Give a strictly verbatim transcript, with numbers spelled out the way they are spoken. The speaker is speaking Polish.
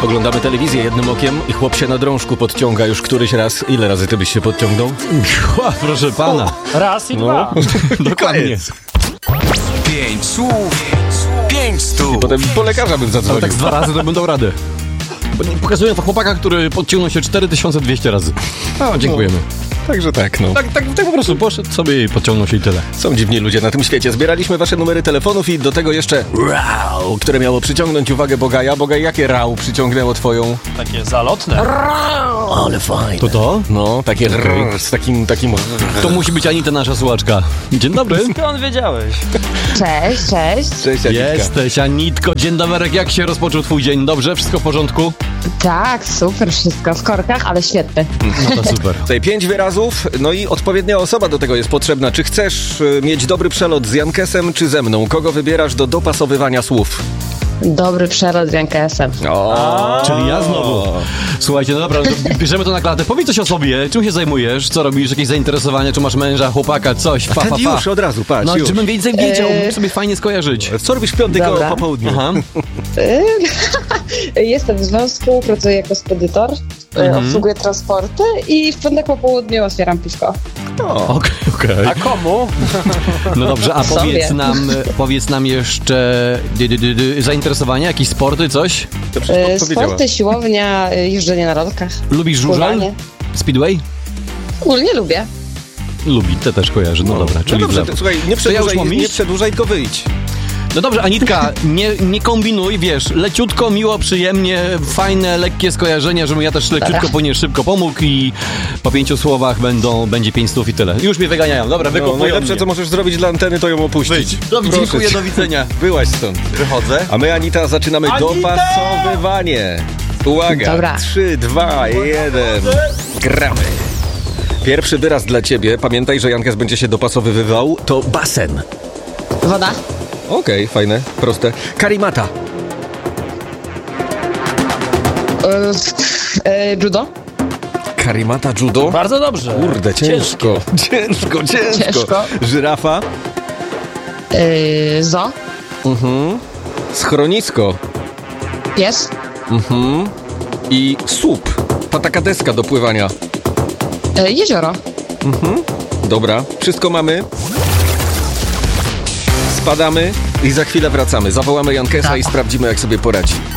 Oglądamy telewizję jednym okiem i chłop się na drążku podciąga już któryś raz. Ile razy ty byś się podciągnął? Ła, proszę pana. O, raz i No. dwa. Dokładnie. Pięć słów, pięć stóp. Potem po lekarza bym Ale zadzwonił. tak z dwa razy to bym dał radę. Bo nie pokazują to chłopaka, który podciągnął się cztery tysiące dwieście razy. No, dziękujemy. Także tak, no. Tak, tak, tak po prostu poszedł sobie i podciągnął się i tyle. Są dziwni ludzie na tym świecie. Zbieraliśmy wasze numery telefonów i do tego jeszcze rau, które miało przyciągnąć uwagę Bogaja. Bogaj, jakie rau przyciągnęło twoją? Takie zalotne. Ale fajne. To to? No, takie rrr, z takim, takim... To musi być Anita, nasza słuchaczka. Dzień dobry. Skąd wiedziałeś? Cześć, cześć. Cześć, Anitka. Jesteś, Anitko. Dzień dobry. Jak się rozpoczął twój dzień? Dobrze? Wszystko w porządku? Tak, super wszystko, w korkach, ale świetny. No to super. Tutaj pięć wyrazów, no i odpowiednia osoba do tego jest potrzebna. Czy chcesz y, mieć dobry przelot z Jankesem, czy ze mną? Kogo wybierasz do dopasowywania słów? Dobry przelot z Jankesem. O, Czyli ja znowu. Słuchajcie, no dobra, no to bierzemy to na klatę. Powiedz coś o sobie. Czym się zajmujesz? Co robisz? Jakieś zainteresowania? Czy masz męża, chłopaka, coś? Fa, fa, ten fa. już od razu, patrz, No, już. żebym więcej wiedział, Eee. mógł sobie fajnie skojarzyć. Co robisz w piątek Dobra. po południu? Aha. Jestem w związku, pracuję jako spedytor, Mhm. obsługuję transporty i w piątek po południu otwieram piwko. O, Okej, okej. A komu? No dobrze, a Sobie. powiedz nam, powiedz nam jeszcze dy, dy, dy, dy, zainteresowania, jakieś sporty, coś? to wszystko E, powiedziała. Sporty, siłownia, e, jeżdżenie na rolkach. Lubisz żużel? Pływanie. Speedway? Ogólnie lubię. Lubi, te też kojarzy, no dobra, No czyli w dobrze, lewo. to, słuchaj, nie To ja już przedłużaj, mam nie iść? przedłużaj, tylko wyjdź. No dobrze, Anitka, nie, nie kombinuj, wiesz, leciutko, miło, przyjemnie, fajne, lekkie skojarzenia, żebym ja też leciutko Dobra. później szybko pomógł i po pięciu słowach będą, będzie pięć stów i tyle. Już mnie wyganiają, dobra, No, wykopują najlepsze, mnie. co możesz zrobić dla anteny, to ją opuścić. Wyjdź. Dobrze, Proszę dziękuję, cię. do widzenia. Byłaś stąd. Wychodzę. A my, Anita, zaczynamy Anita! dopasowywanie. Uwaga, Dobra. trzy, dwa, jeden. Gramy. Pierwszy wyraz dla ciebie, pamiętaj, że Jankes będzie się dopasowywał, to basen. Woda. Okej, fajne, proste. Karimata. E, e, judo. Karimata judo? Bardzo dobrze. Kurde, ciężko. Ciężko, ciężko. Ciężko. Żyrafa. E, zo. Mhm. Schronisko. Pies. Mhm. I słup. Ta taka deska do pływania. E, jezioro. Dobra, wszystko mamy. Spadamy i za chwilę wracamy. Zawołamy Jankesa i sprawdzimy, jak sobie poradzi.